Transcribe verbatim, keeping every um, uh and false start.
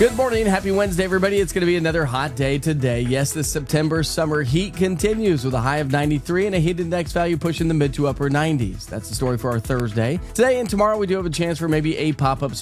Good morning. Happy Wednesday, everybody. It's going to be another hot day today. Yes, the September summer heat continues with a high of ninety-three and a heat index value pushing the mid to upper nineties. That's the story for our Thursday. Today and tomorrow, we do have a chance for maybe a pop-up